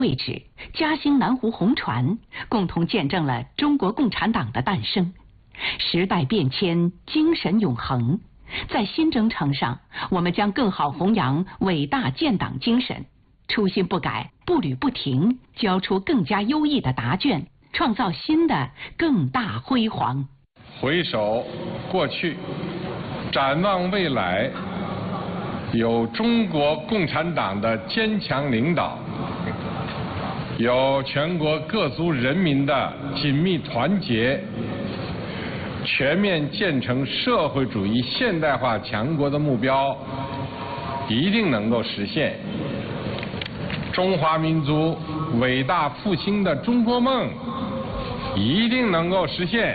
位置，嘉兴南湖红船共同见证了中国共产党的诞生。时代变迁，精神永恒。在新征程上，我们将更好弘扬伟大建党精神，初心不改，步履不停，交出更加优异的答卷，创造新的更大辉煌。 回首过去，展望未来，有中国共产党的坚强领导，有全国各族人民的紧密团结，全面建成社会主义现代化强国的目标一定能够实现。中华民族伟大复兴的中国梦一定能够实现。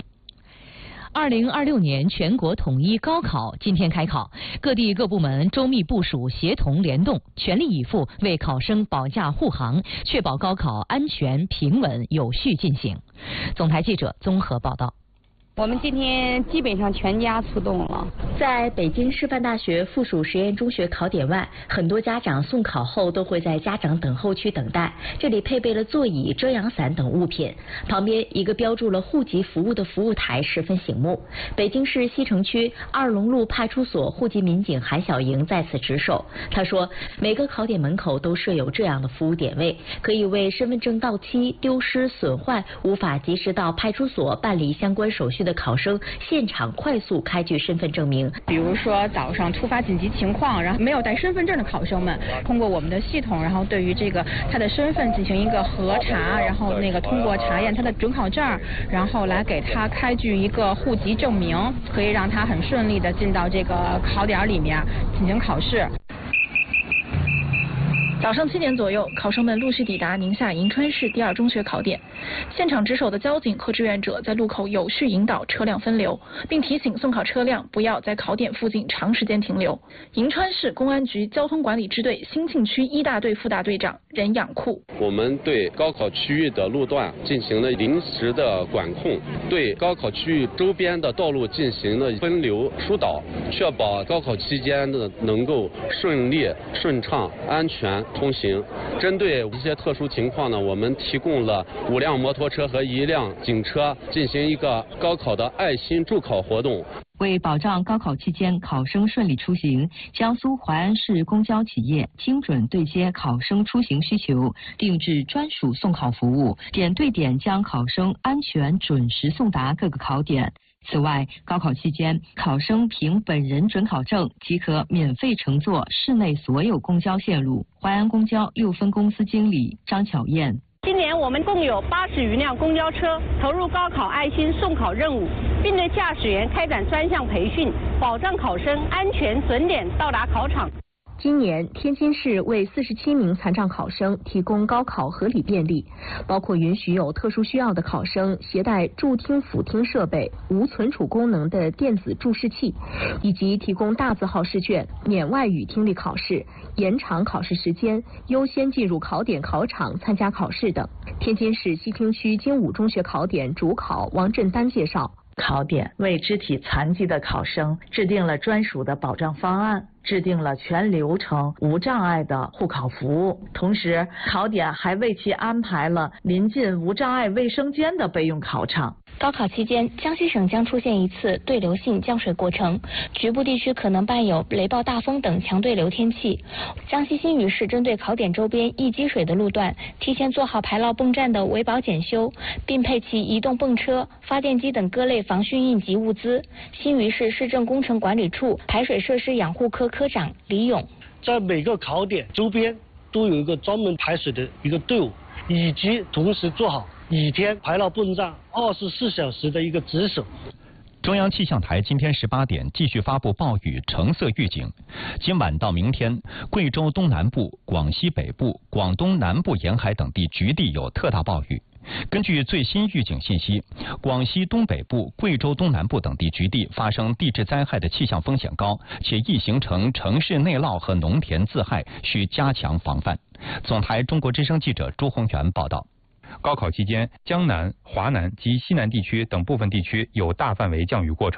2026年全国统一高考今天开考，各地各部门周密部署，协同联动，全力以赴为考生保驾护航，确保高考安全、平稳、有序进行。总台记者综合报道。 我们今天基本上全家出动了。 在北京师范大学附属实验中学考点外，很多家长送考后都会在家长等候区等待。这里配备了座椅、遮阳伞等物品，旁边一个标注了户籍服务的服务台十分醒目。北京市西城区二龙路派出所户籍民警韩小莹在此值守。他说，每个考点门口都设有这样的服务点位，可以为身份证到期、丢失、损坏、无法及时到派出所办理相关手续的考生现场快速开具身份证明。 比如说早上突发紧急情况，然后没有带身份证的考生们，通过我们的系统，然后对于这个他的身份进行一个核查，然后通过查验他的准考证，然后来给他开具一个户籍证明，可以让他很顺利的进到这个考点里面进行考试。 早上7点左右，考生们陆续抵达宁夏银川市第二中学考点。现场值守的交警和志愿者在路口有序引导车辆分流，并提醒送考车辆不要在考点附近长时间停留。银川市公安局交通管理支队兴庆区1大队副大队长任养库： 我们对高考区域的路段进行了临时的管控，对高考区域周边的道路进行了分流疏导，确保高考期间的能够顺利、顺畅、安全通行。针对一些特殊情况呢，我们提供了5辆摩托车和1辆警车，进行一个高考的爱心助考活动。 为保障高考期间考生顺利出行，江苏淮安市公交企业精准对接考生出行需求，定制专属送考服务，点对点将考生安全准时送达各个考点。此外，高考期间，考生凭本人准考证即可免费乘坐市内所有公交线路。淮安公交6分公司经理张巧燕： 今年我们共有80余辆公交车投入高考爱心送考任务，并对驾驶员开展专项培训，保障考生安全准点到达考场。 今年，天津市为47名残障考生提供高考合理便利，包括允许有特殊需要的考生携带助听辅听设备、无存储功能的电子注释器，以及提供大字号试卷、免外语听力考试、延长考试时间、优先进入考点考场参加考试等。天津市西厅区精武中学考点主考王振丹介绍， 考点为肢体残疾的考生制定了专属的保障方案，制定了全流程无障碍的护考服务，同时考点还为其安排了临近无障碍卫生间的备用考场。 高考期间，江西省将出现一次对流性降水过程，局部地区可能伴有雷暴大风等强对流天气。江西新余市针对考点周边易积水的路段，提前做好排涝泵站的维保检修，并配齐移动泵车、发电机等各类防汛应急物资。新余市市政工程管理处排水设施养护科科长李勇： 在每个考点周边都有一个专门排水的一个队伍，以及同时做好雨天排涝泵站24小时的一个值守。 中央气象台今天18点继续发布暴雨橙色预警。今晚到明天，贵州东南部、广西北部、广东南部沿海等地局地有特大暴雨。根据最新预警信息，广西东北部、贵州东南部等地局地发生地质灾害的气象风险高，且易形成城市内涝和农田自害，需加强防范。总台中国之声记者朱宏元报道。 高考期间，江南、华南及西南地区等部分地区有大范围降雨过程。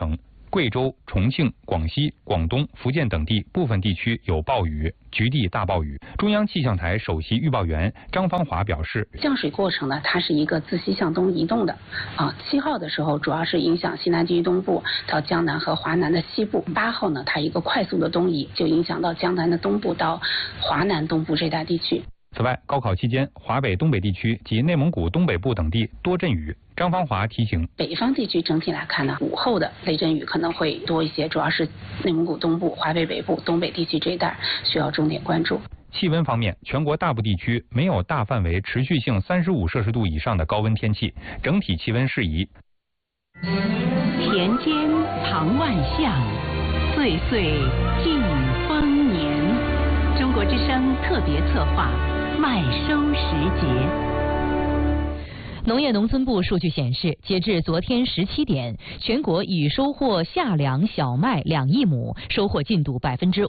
贵州、重庆、广西、广东、福建等地部分地区有暴雨，局地大暴雨。中央气象台首席预报员张芳华表示， 降水过程呢，它是一个自西向东移动的，7号的时候主要是影响西南地区东部到江南和华南的西部，8号呢，它一个快速的东移，就影响到江南的东部到华南东部这带地区。 此外，高考期间，华北、东北地区及内蒙古东北部等地多阵雨。张芳华提醒， 北方地区整体来看呢，午后的雷阵雨可能会多一些，主要是内蒙古东部、华北北部、东北地区这一带需要重点关注。 气温方面，全国大部地区没有大范围持续性35摄氏度以上的高温天气，整体气温适宜。 田间旁万象，岁岁尽丰年。中国之声特别策划。麦收时节。 农业农村部数据显示，截至昨天17点，全国已收获夏粮小麦2亿亩，收获进度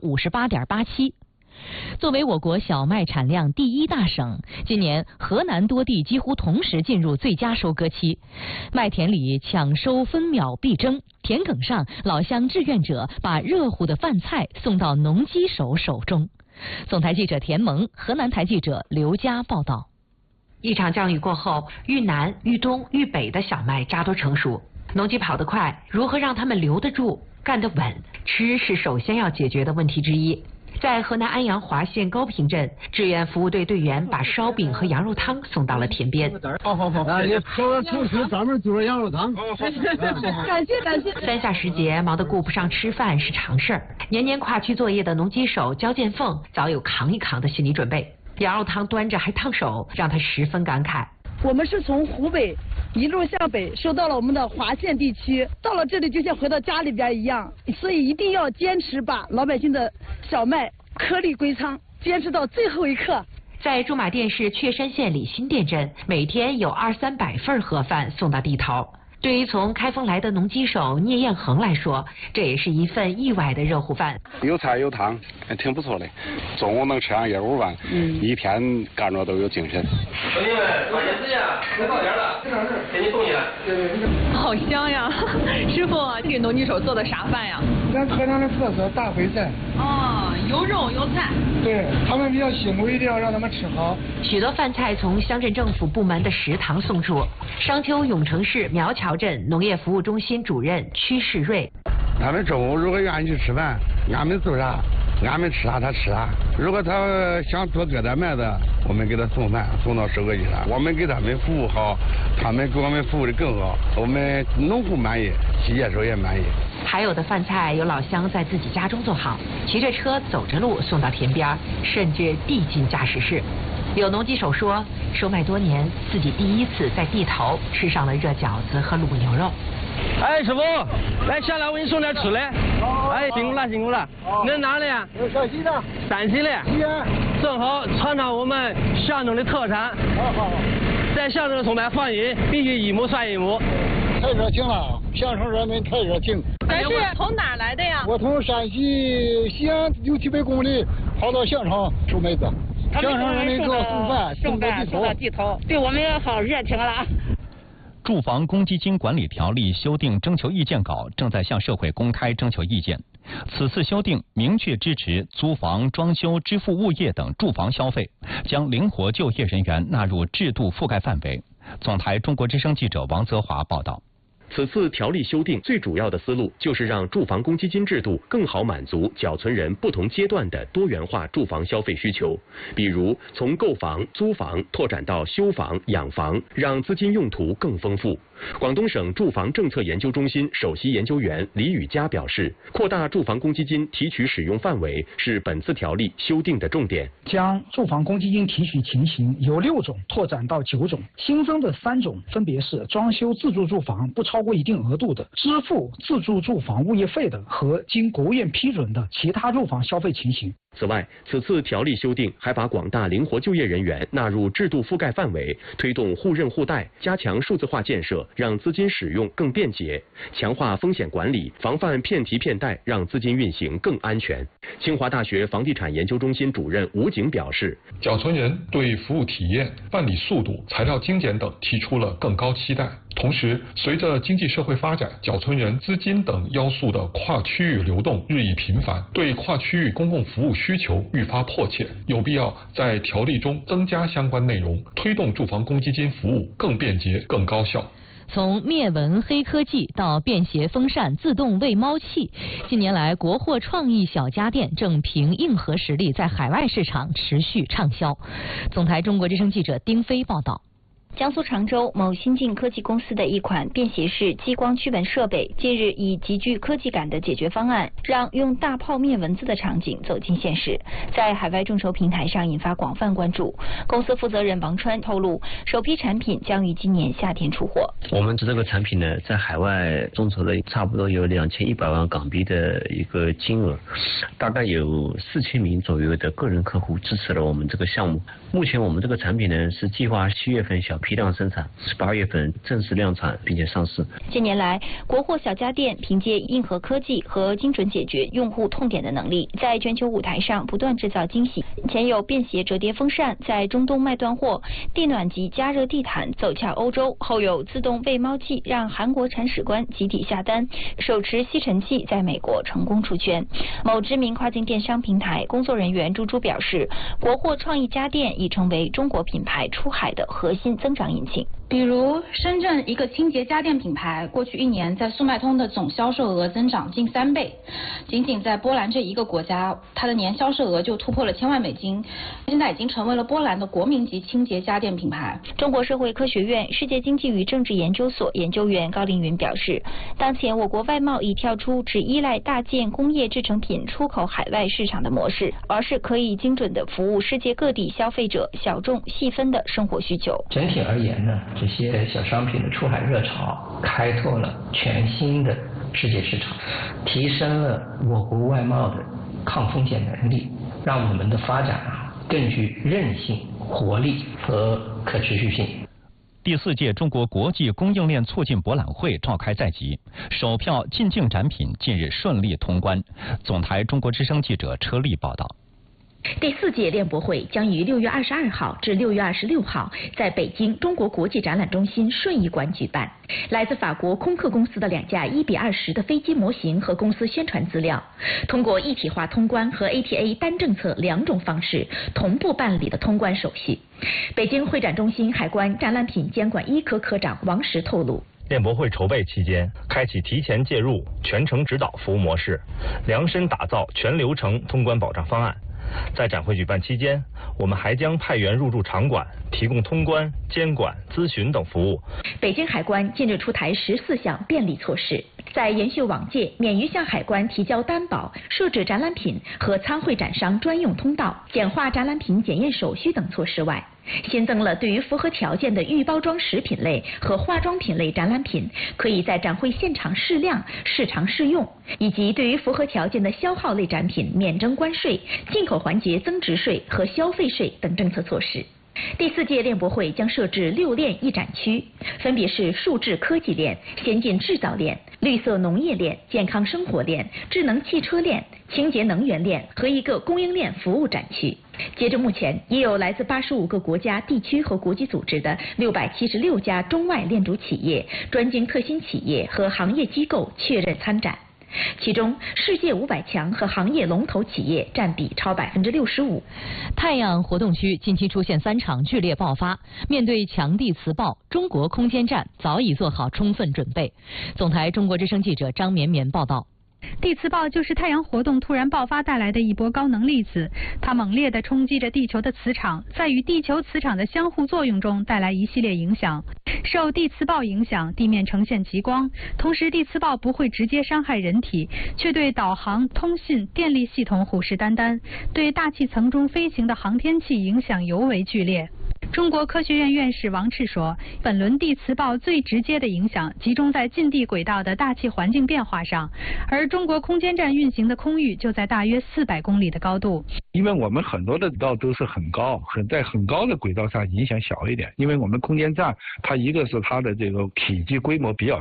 58.87%。作为我国小麦产量第1大省，今年河南多地几乎同时进入最佳收割期，麦田里抢收分秒必争，田埂上老乡志愿者把热乎的饭菜送到农机手手中。总台记者田萌，河南台记者刘佳报道。 一场降雨过后，豫南、豫东、豫北的小麦扎堆成熟，农机跑得快，如何让他们留得住、干得稳？吃是首先要解决的问题之一。在河南安阳华县高平镇，志愿服务队队员把烧饼和羊肉汤送到了田边。 好，你说厨师专门做羊肉汤。 感谢。3下时节，忙得顾不上吃饭是常事儿。年年跨区作业的农机手焦建凤早有扛一扛的心理准备。羊肉汤端着还烫手，让他十分感慨。 我们是从湖北一路向北收到了我们的华县地区，到了这里就像回到家里边一样，所以一定要坚持把老百姓的小麦颗粒归仓，坚持到最后一刻。 在驻马店市确山县里新店镇，每天有200-300份盒饭送到地头。对于从开封来的农机手聂彦恒来说，这也是一份意外的热乎饭。 有菜有汤，挺不错的。中午能吃上1碗饭，一天干着都有精神。 兄弟们，抓紧时间，快到点了，给你送进来。 好香呀！师傅，这个农机手做的啥饭呀？ 咱河南的特色大烩菜。 哦，有肉有菜。 对他们比较辛苦，一定要让他们吃好。 许多饭菜从乡镇政府部门的食堂送出。商丘永城市苗桥镇农业服务中心主任屈世瑞， 他们中午如果愿意去吃饭，俺们做啥，俺们吃啥他吃啥。如果他想多割点麦子，我们给他送饭，送到收割机上，我们给他们服务好，他们给我们服务的更好，我们农户满意，企业手也满意。 还有的饭菜有老乡在自己家中做好，骑着车走着路送到田边，甚至递进驾驶室。有农机手说，收麦多年，自己第一次在地头吃上了热饺子和卤牛肉。 哎，师傅，来下来我给你送点吃的。哎，辛苦了。你哪里呀？ 陕西的。 陕西的。 西安。 正好尝尝我们乡中的特产。 好。 在乡镇送麦放音，必须一亩算一亩。 太热情了，乡村人民太热情。 咱是从哪儿来的呀？ 我从陕西西安600-700公里跑到县城收麦子。乡村人民给我送饭送到地头， 对我们好热情了。 住房公积金管理条例修订征求意见稿正在向社会公开征求意见。此次修订明确支持租房、装修、支付物业等住房消费，将灵活就业人员纳入制度覆盖范围。总台中国之声记者王泽华报道。 此次条例修订最主要的思路就是让住房公积金制度更好满足缴存人不同阶段的多元化住房消费需求，比如从购房、租房拓展到修房、养房，让资金用途更丰富。广东省住房政策研究中心首席研究员李宇佳表示，扩大住房公积金提取使用范围是本次条例修订的重点， 将住房公积金提取情形由6种拓展到9种，新增的3种分别是装修自住住房不超过一定额度的，支付自住住房物业费的和经国务院批准的其他住房消费情形。 此外，此次条例修订还把广大灵活就业人员纳入制度覆盖范围，推动互认互贷，加强数字化建设，让资金使用更便捷，强化风险管理，防范骗提骗贷，让资金运行更安全。清华大学房地产研究中心主任吴景表示， 缴存人对服务体验、办理速度、材料精简等提出了更高期待， 同时，随着经济社会发展，缴存人、资金等要素的跨区域流动日益频繁，对跨区域公共服务需求愈发迫切，有必要在条例中增加相关内容，推动住房公积金服务更便捷、更高效。 从灭蚊黑科技到便携风扇、自动喂猫器，近年来国货创意小家电正凭硬核实力在海外市场持续畅销。总台中国之声记者丁飞报道。 江苏常州某新晋科技公司的一款便携式激光驱蚊设备，近日以极具科技感的解决方案，让用大炮灭蚊子的场景走进现实，在海外众筹平台上引发广泛关注。公司负责人王川透露，首批产品将于今年夏天出货。 我们这个产品呢，在海外众筹了差不多有2100万港币的一个金额，大概有4000名左右的个人客户支持了我们这个项目。目前我们这个产品呢，是计划7月份小批量生产，18月份正式量产并且上市。 近年来，国货小家电凭借硬核科技和精准解决用户痛点的能力，在全球舞台上不断制造惊喜。前有便携折叠风扇在中东卖断货，地暖及加热地毯走俏欧洲，后有自动喂猫器让韩国铲屎官集体下单，手持吸尘器在美国成功出圈。某知名跨境电商平台工作人员朱朱表示，国货创意家电已成为中国品牌出海的核心增长引擎。 比如深圳一个清洁家电品牌，过去1年在速卖通的总销售额增长近3倍，仅仅在波兰这一个国家，它的年销售额就突破了1000万美金，现在已经成为了波兰的国民级清洁家电品牌。 中国社会科学院世界经济与政治研究所研究员高凌云表示，当前我国外贸已跳出只依赖大件工业制成品出口海外市场的模式，而是可以精准地服务世界各地消费者小众细分的生活需求。 整体而言呢，这些小商品的出海热潮开拓了全新的世界市场，提升了我国外贸的抗风险能力，让我们的发展更具韧性、活力和可持续性。 第4届中国国际供应链促进博览会召开在即，首票进境展品近日顺利通关。总台中国之声记者车丽报道。 第4届链博会将于6月22号至6月26号在北京中国国际展览中心顺义馆举办。来自法国空客公司的2架1:20的飞机模型和公司宣传资料，通过一体化通关和 ATA 单政策2种方式同步办理的通关手续。北京会展中心海关展览品监管1科科长王石透露， 链博会筹备期间，开启提前介入、全程指导服务模式，量身打造全流程通关保障方案。在展会举办期间，我们还将派员入驻场馆，提供通关、监管、咨询等服务。 北京海关近日出台14项便利措施，在延续往届免于向海关提交担保、设置展览品和参会展商专用通道、简化展览品检验手续等措施外，新增了对于符合条件的预包装食品类和化妆品类展览品，可以在展会现场试量、试尝试用，以及对于符合条件的消耗类展品免征关税、进口环节增值税和消费税等政策措施。第4届链博会将设置6链1展区，分别是数字科技链、先进制造链、绿色农业链、健康生活链、智能汽车链、清洁能源链和1个供应链服务展区。截至目前，已有来自85个国家、地区和国际组织的676家中外链主企业、专精特新企业和行业机构确认参展。其中，世界500强和行业龙头企业占比超65%。 太阳活动区近期出现3场剧烈爆发，面对强地磁暴，中国空间站早已做好充分准备。总台中国之声记者张绵绵报道。 地磁暴就是太阳活动突然爆发带来的一波高能粒子，它猛烈地冲击着地球的磁场，在与地球磁场的相互作用中带来一系列影响。受地磁暴影响，地面呈现极光，同时地磁暴不会直接伤害人体，却对导航、通信、电力系统虎视眈眈，对大气层中飞行的航天器影响尤为剧烈。中国科学院院士王赤说，本轮地磁暴最直接的影响集中在近地轨道的大气环境变化上，而中国空间站运行的空域就在大约400公里的高度。 因为我们很多的轨道都是很高，在很高的轨道上影响小一点，因为我们空间站它一个是它的这个体积规模比较大，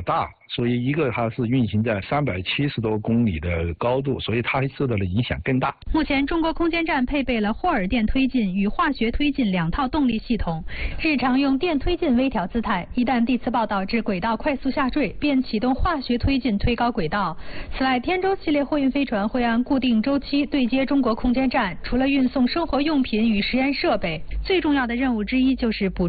所以一个它是运行在370多公里的高度，所以它受到的影响更大。 目前，中国空间站配备了霍尔电推进与化学推进2套动力系统，日常用电推进微调姿态，一旦地磁暴导致轨道快速下坠，便启动化学推进推高轨道。此外，天舟系列货运飞船会按固定周期对接中国空间站，除了运送生活用品与实验设备，最重要的任务之一就是捕